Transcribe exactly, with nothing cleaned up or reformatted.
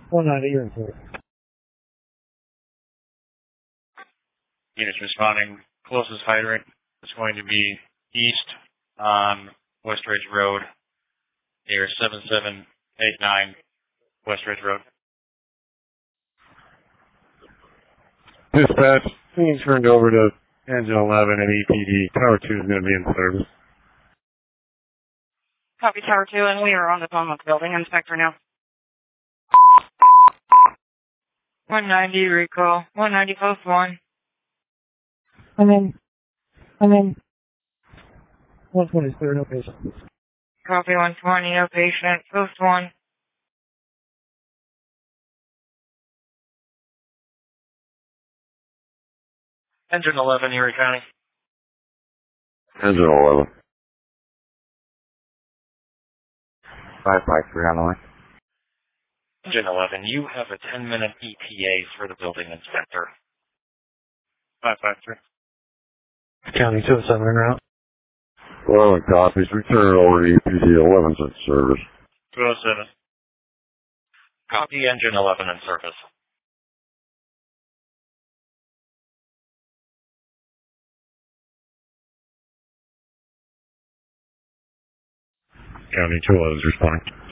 one ninety, you're in service. Units responding, closest hydrant is going to be east on West Ridge Road. Air seven seven eight nine, West Ridge Road. Dispatch, being turned over to Engine eleven and E P D. Tower two is going to be in service. Copy Tower two, and we are on the phone with the building inspector now. one ninety recall. one ninety post one. I'm in. I'm in. one twenty is clear, no patient. Copy one twenty, no patient. Post one. Engine eleven, Erie County. Engine eleven. five five three on the line. Engine eleven, you have a ten minute E T A for the building inspector. five five three. County two oh seven en route. eleven copies. Return it over to E P D. eleven's in service. two oh seven. Copy Engine eleven in service. County two eleven's responding.